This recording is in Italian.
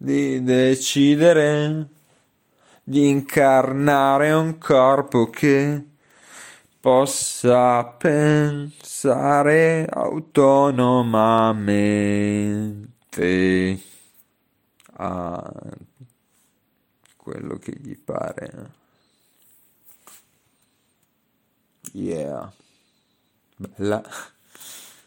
di decidere di incarnare un corpo che possa pensare autonomamente a quello che gli pare. Yeah, bella.